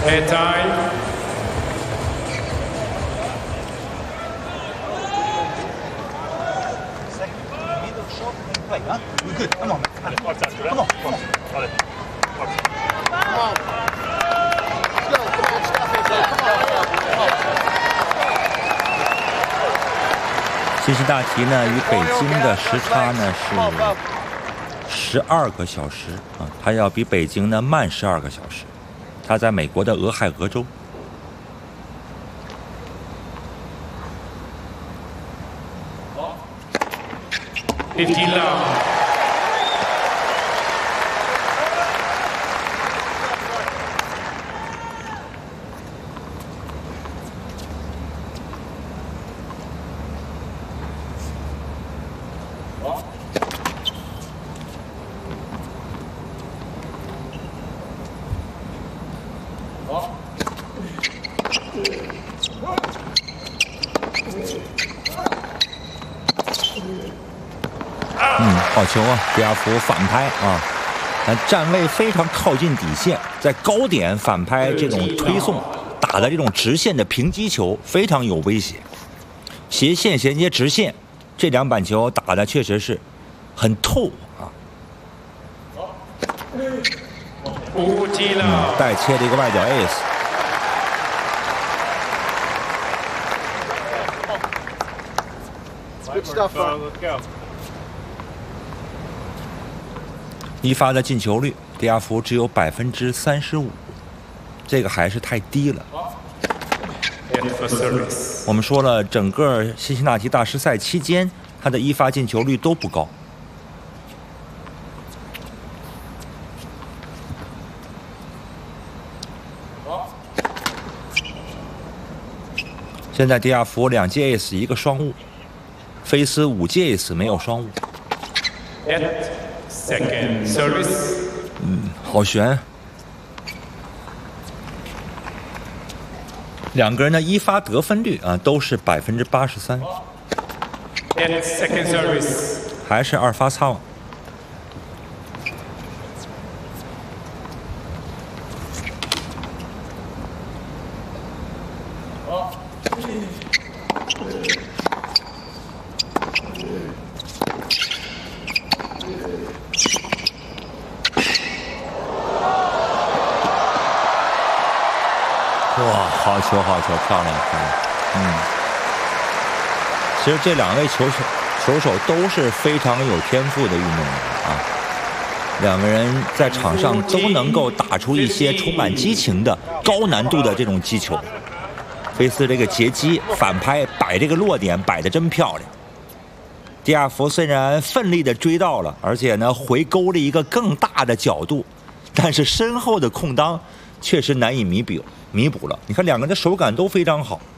Time. Play, huh? We're good. Come on, man. Come on. Come on. Come on. Come on. 辛辛那提呢，与北京的时差呢是12个小时啊，它要比北京呢慢12个小时。它在美国的俄亥俄州。 15 love. 好球啊！迪亚福反拍啊，站位非常靠近底线，在高点反拍这种推送打的这种直线的平击球非常有威胁。斜线衔接直线，这两板球打的确实是很透啊。带切的一个外角 ace。一发的进球率，迪亚福只有35%，这个还是太低了。我们说了，整个辛辛那提大师赛期间，他的一发进球率都不高。现在迪亚福2记 ace 1个双误，菲斯5记 ace 没有双误。 Second service. 好悬。两个人的一发得分率啊都是83%。 Second service. 还是2发擦网。哇，好球，好球，漂亮，漂亮。其实这两位球手都是非常有天赋的运动员啊，两个人在场上都能够打出一些充满激情的高难度的这种击球。菲斯这个截击反拍摆这个落点摆得真漂亮。迪亚福虽然奋力的追到了，而且呢回勾了一个更大的角度，但是身后的空当确实难以弥补了。你看两个人的手感都非常好。